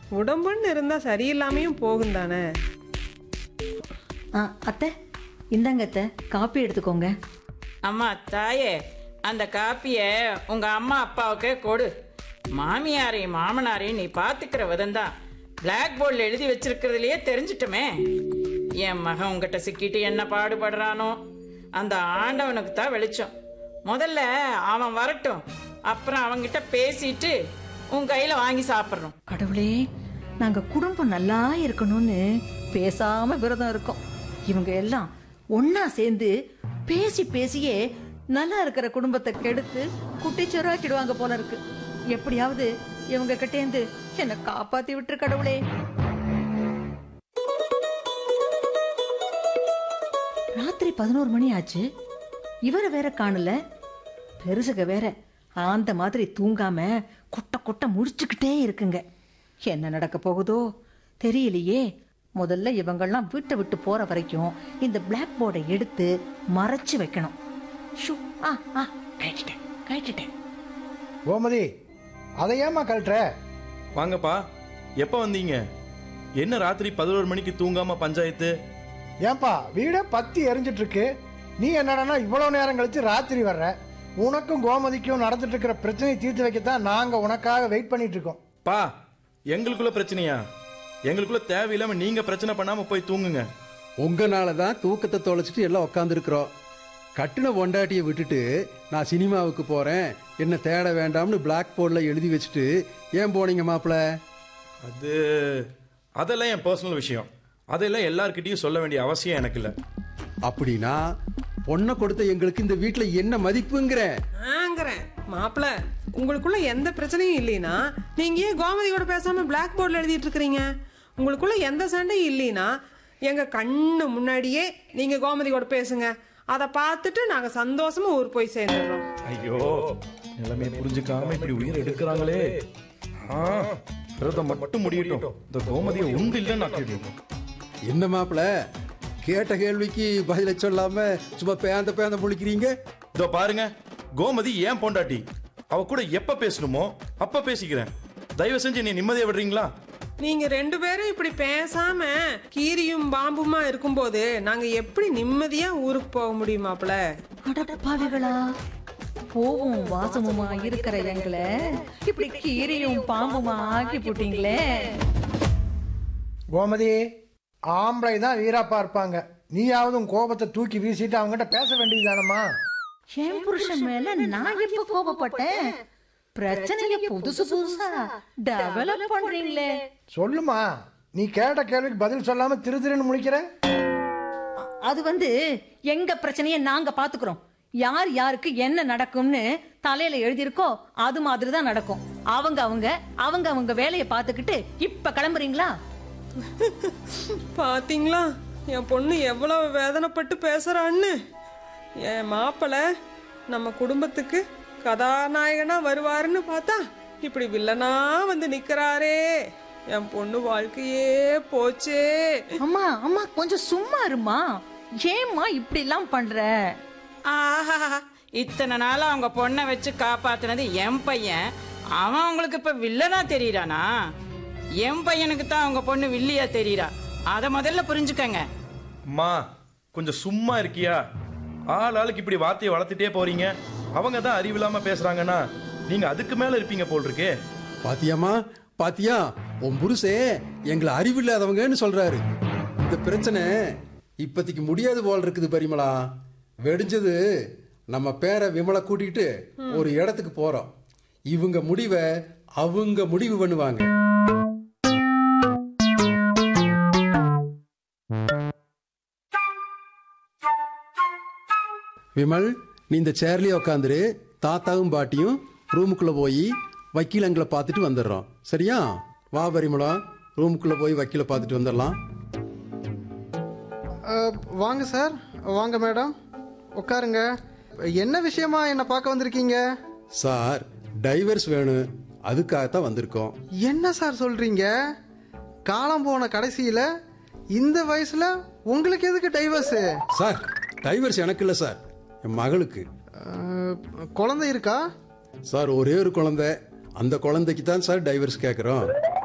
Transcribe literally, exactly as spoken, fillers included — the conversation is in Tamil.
உடம்புன்னு இருந்தா சரியில்லாமையும் போகும் தானே. அத்தை இந்தாங்க அத்தை, காப்பி எடுத்துக்கோங்க. அம்மா தாயே, அந்த காப்பிய உங்க அம்மா அப்பாவுக்கு கொடு. மாமியாரையும் மாமனாரையும் நீ பாத்துக்கிற விதம்தான் பிளாக் போர்டில் எழுதி வச்சிருக்கிறதுலயே தெரிஞ்சிட்டமே. என் மகன் உங்ககிட்ட சிக்கிட்டு என்ன பாடுபடுறானோ அந்த ஆண்டவனுக்கு தான் வெளிச்சம். முதல்ல அவன் வரட்டும், அப்புறம் அவன்கிட்ட பேசிட்டு உன் கையில வாங்கி சாப்பிட்றோம். கடவுளே, நாங்க குடும்பம் நல்லா இருக்கணும்னு பேசாம விரதம் இருக்கோம். இவங்க எல்லாம் ஒன்னா சேர்ந்து பேசி பேசியே நல்லா இருக்கிற குடும்பத்தை கெடுத்து குட்டிச்சோறாக்கிடுவாங்க போல இருக்கு. எப்படியாவது இவங்க கிட்டேந்து என்ன காப்பாத்தி விட்டுரு கடவுளே. ராத்திரி பதினோரு மணி ஆச்சு, இவரை வேற காணல. பெருசுக வேற அந்த மாதிரி தூங்காம கொட்ட கொட்ட முடிச்சுக்கிட்டே இருக்குங்க. என்ன நடக்க போகுதோ தெரியலையே. முதல்ல இவங்கெல்லாம் வீட்டை விட்டு போற வரைக்கும் இந்த பிளாக் போர்டை எடுத்து மறைச்சு வைக்கணும். கோமதி, அதை ஏமா கழட்டுற? வாங்கப்பா, எப்ப வந்தீங்க? என்ன ராத்திரி பதினோரு மணிக்கு தூங்காம பஞ்சாயத்து? ஏன்பா வீடே பத்தி எரிஞ்சிட்டு இருக்கு, நீ என்னடா இவ்வளவு நேரம் கழிச்சு ராத்திரி வர்ற? உனக்கும் கோமதிக்கும் நடந்துட்டு இருக்கிற பிரச்சனையை தீர்த்து வைக்கத்தான் நாங்க உனக்காக வெயிட் பண்ணிட்டு இருக்கோம். பா, எங்களுக்குள்ள பிரச்சனையா? எங்களுக்குள்ள தேவையில்லாம நீங்க பிரச்சனை பண்ணாம போய் தூங்குங்க. உங்களாலதான் தூக்கத்தை தொலைச்சிட்டு எல்லாம் உட்காந்து இருக்கிறோம். கட்டின பொண்டாட்டியை விட்டுட்டு நான் சினிமாவுக்கு போறேன், என்ன தேட வேண்டாம்னு பிளாக் போர்டில் எழுதி வச்சுட்டு ஏன் போனீங்க மாப்பிள்ள? அது அதெல்லாம் என் பர்சனல் விஷயம். அதெல்லாம் எல்லார்கிட்டயும் சொல்ல வேண்டிய அவசியம் எனக்கு இல்லை. அப்படின்னா பொண்ணை கொடுத்த எங்களுக்கு இந்த வீட்டுல என்ன மதிப்புங்கிற? மாப்பிள்ள, உங்களுக்குள்ள எந்த பிரச்சனையும் இல்லைனா நீங்க ஏன் கோமதியோட பேசாம பிளாக் போர்டில் எழுதிட்டு இருக்கிறீங்க? உங்களுக்குள்ள எந்த சண்டையும் இல்லைனா எங்க கண்ணு முன்னாடியே நீங்க கோமதியோட பேசுங்க. அதை பார்த்துட்டு நாங்க சந்தோஷமா ஊர் போய் சேர்ந்துடுறோம். ஐயோ, நிலைமையை புரிஞ்சுக்காம இப்படி உயிர் எடுக்கிறாங்களே. விரதம் மட்டும் முடியட்டும், இந்த கோமதியை உண்டு இல்லைன்னு ஆக்கிடுவோம். என்ன மாப்பிள்ள, கேட்ட கேள்விக்கு பதில சொல்லாம சும்மா பேந்த பேந்த முழிக்கிறீங்க? இதோ பாருங்க, கோமதி ஏன் பொண்டாட்டி, அவ கூட எப்ப பேசணுமோ அப்ப பேசிக்கிறேன். தயவு செஞ்சு நீ நிம்மதியா விடுறீங்களா? நீங்க ரெண்டு பேரும் இப்படி பேசாம கீரியும் பாம்புமா இருக்கும்போது நாங்க எப்படி நிம்மதியா ஊருக்கு போக முடியும் மாப்பிள்ள? அடப்பாவிகளா, போவும் வாசமுமா இருக்கிற எங்களை இப்படி கீரியும் பாம்புமா ஆக்கி போட்டீங்களே. கோமதி, ஆம்பளை தான் வீராப்பா இருப்பாங்க. நீயாவது உன் கோபத்தை தூக்கி வீசிட்டு அவங்ககிட்ட பேச வேண்டியதுதானம்மா. என் புருஷன் மேல நான் எப்ப கோபப்பட்டேன்? பிரச்சனைய புதுசு புதுசா டெவலப் பண்றீங்களே. சொல்லுமா, நீ கேட்ட கேள்விக்கு பதில் சொல்லாம திரு திருன்னு முழிக்கிற. அது வந்து எங்க பிரச்சனைய நாங்க பாத்துக்கிறோம். யார் யாருக்கு என்ன நடக்கும்னு தலையில எழுதியிருக்கோ அது மாதிரிதான் நடக்கும். அவங்க அவங்க அவங்க அவங்க வேலையை பாத்துக்கிட்டு இப்ப கிளம்புறீங்களா? பாத்தீங்களா என் பொண்ணு எவ்வளவு வேதனைப்பட்டு பேசுறான்னு? என் மாப்பிள்ள நம்ம குடும்பத்துக்கு கதாநாயகனா வருவாருன்னு பார்த்தா இப்படி வில்லனா வந்து நிக்கிறாரே. என் பொண்ணு வாழ்க்கையே போச்சே. அம்மா அம்மா கொஞ்சம் சும்மா இருமா. ஏம்மா இப்படி எல்லாம் பண்ற? ஆஹா, இத்தனை நாளா அவங்க பொண்ணை வச்சு காப்பாத்தினது என் பையன். அவன் உங்களுக்கு இப்ப வில்லனா தெரியறானா? என் பையனுக்கு தான் அவங்க பொண்ணு வில்லியா தெரியறா. அத முதல்ல புரிஞ்சுக்கங்க. அம்மா, கொஞ்சம் சும்மா இருக்கியா? ஆள் ஆளுக்கு இப்படி வார்த்தையை வளர்த்துட்டே போறீங்க. அவங்க தான் அறிவில்லாம பேசுறாங்கன்னா நீங்க அதுக்கு மேல இருப்பீங்க போல் இருக்கே. பாத்தியாமா, பாத்தியா, உன் புருஷே எங்களை அறிவில்லாதவங்கன்னு சொல்றாரு. இந்த பிரச்சனை இப்பத்திக்கு முடியாது போல் இருக்குது பரிமளா. வெடிஞ்சது நம்ம பேரை விமலை கூட்டிட்டு ஒரு இடத்துக்கு போறோம். இவங்க முடிவை அவங்க முடிவு பண்ணுவாங்க. விமல், நீ இந்த சேர்லயே உட்காந்துரு. தாத்தாவும் பாட்டியும் ரூமுக்குள்ள போய் வக்கீலங்களை பார்த்துட்டு வந்துடுறோம். சரியா? வா பரிமளா, ரூமுக்குள்ள போய் வக்கீல பார்த்துட்டு வந்துடலாம். வாங்க சார், வாங்க மேடம், உட்காருங்க. என்ன விஷயமா என்ன பார்க்க வந்திருக்கீங்க? சார், டைவர்ஸ் வேணும், அதுக்காகத்தான் வந்திருக்கோம். என்ன சார் சொல்றீங்க? காலம் போன கடைசியில இந்த வயசுல உங்களுக்கு எதுக்கு டைவர்ஸ்? சார், டைவர்ஸ் எனக்கு இல்ல சார், என் மகளுக்கு. குழந்தை இருக்கா? சார், ஒரே ஒரு குழந்தை. அந்த குழந்தைக்கு தான் சார் டைவர்ஸ் கேட்குறோம்.